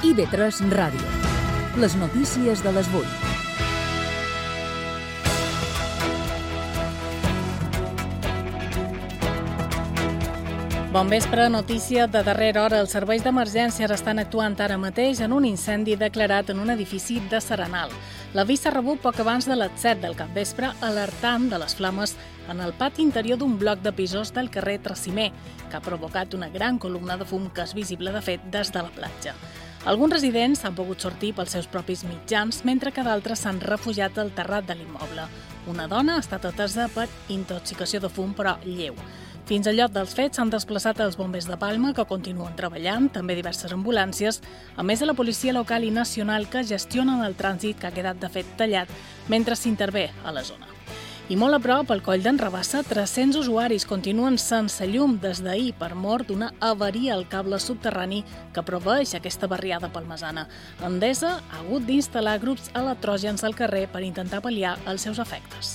IB3 Ràdio. Les notícies de les 8. Bon vespre, notícia de darrera hora. Els serveis d'emergència estan actuant ara mateix en un incendi declarat en un edifici de Serenal. L'avís s'ha rebut poc abans de les 7 del capvespre, alertant de les flames en el pati interior d'un bloc de pisos del carrer Trasimè, que ha provocat una gran columna de fum que és visible, de fet, des de la platja. Alguns residents han pogut sortir pels seus propis mitjans, mentre que d'altres s'han refugiat al terrat de l'immoble. Una dona ha estat atesa per intoxicació de fum, però lleu. Fins al lloc dels fets s'han desplaçat els bombers de Palma, que continuen treballant, també diverses ambulàncies, a més de la policia local i nacional, que gestionen el trànsit, que ha quedat de fet tallat mentre s'intervé a la zona. I molt a prop, al coll d'en Rabassa, 300 usuaris continuen sense llum des d'ahir per mort d'una avaria al cable subterrani que proveeix aquesta barriada palmesana. Endesa ha hagut d'instal·lar grups electrògens al carrer per intentar pal·liar els seus efectes.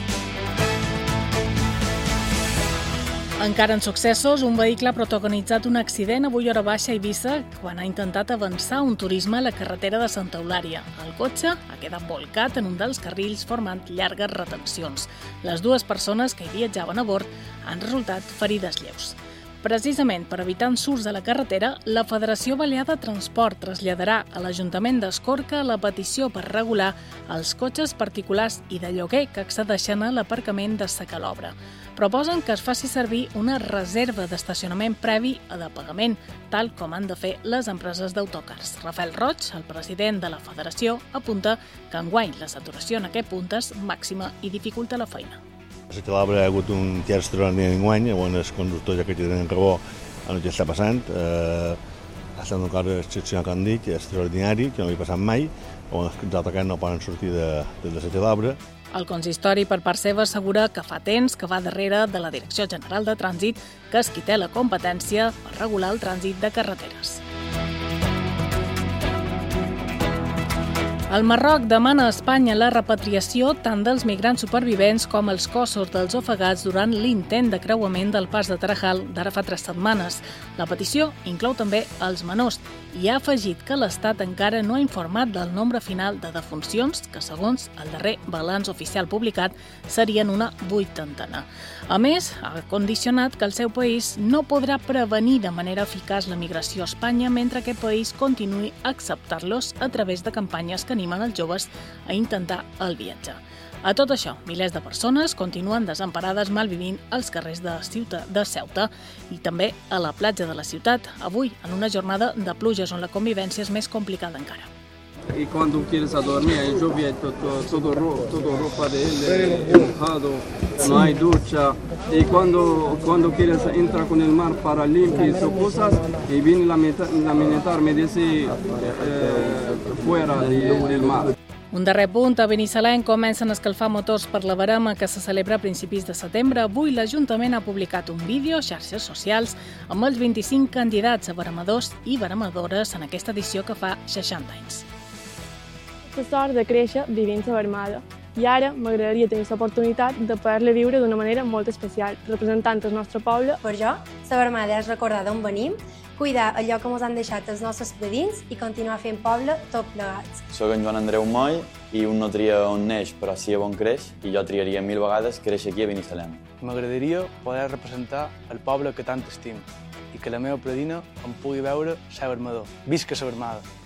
Encara en successos, un vehicle ha protagonitzat un accident avui hora baixa a Eivissa quan ha intentat avançar un turisme a la carretera de Santa Eulària. El cotxe ha quedat bolcat en un dels carrils formant llargues retencions. Les dues persones que hi viatjaven a bord han resultat ferides lleus. Precisament per evitar ensurts de la carretera, la Federació Balear de Transport traslladarà a l'Ajuntament d'Escorca la petició per regular els cotxes particulars i de lloguer que accedeixen a l'aparcament de Sa Calobra. Proposen que es faci servir una reserva d'estacionament previ a de pagament, tal com han de fer les empreses d'autocars. Rafael Roig, el president de la Federació, apunta que enguany la saturació en aquest punt és màxima i dificulta la feina. A Sa Calobra hi ha hagut un terç extraordinari enguany, on els conductors ja que tenen raó en el que està passant. Ha estat una cosa excepcional, com dic, extraordinari, que no havia passat mai, on els autocars no poden sortir de Sa Calobra. El consistori, per part seva, assegura que fa temps que va darrere de la Direcció General de Trànsit, que és qui té la competència per regular el trànsit de carreteres. El Marroc demana a Espanya la repatriació tant dels migrants supervivents com els cossos dels ofegats durant l'intent de creuament del pas de Tarajal d'ara fa 3 setmanes. La petició inclou també els menors i ha afegit que l'Estat encara no ha informat del nombre final de defuncions, que segons el darrer balanç oficial publicat serien una 80. A més, ha condicionat que el seu país no podrà prevenir de manera eficaç la migració a Espanya mentre aquest país continuï a acceptar-los a través de campanyes que animen els joves a intentar el viatge. A tot això, milers de persones continuen desemparades malvivint als carrers de Ceuta i també a la platja de la ciutat, avui en una jornada de pluges on la convivència és més complicada encara. Y cuando quieres dormir hay lluvia, todo ropa de él mojado, no hay ducha. Y cuando quieres entrar con el mar para limpiar sus cosas, y viene la militar, me dice fuera del mar. Un darrer punt, a Binissalem comencen a escalfar motors per la verema que se celebra a principis de setembre. Avui l'Ajuntament ha publicat un vídeo a xarxes socials amb els 25 candidats a veremadors i veremadores en aquesta edició que fa 60 anys. La sort de créixer vivint a Vermada. I ara m'agradaria tenir l'oportunitat de poder-la viure d'una manera molt especial, representant el nostre poble. Per jo, la Vermada és recordar d'on venim, cuidar allò que ens han deixat els nostres veïns i continuar fent poble tot plegats. Soc en Joan Andreu Moll i un no tria on neix, però sí on creix, i jo triaria 1000 vegades créixer aquí a Binissalem. M'agradaria poder representar el poble que tant estimo i que la meva predina em pugui veure ser vermador. Visca la Vermada!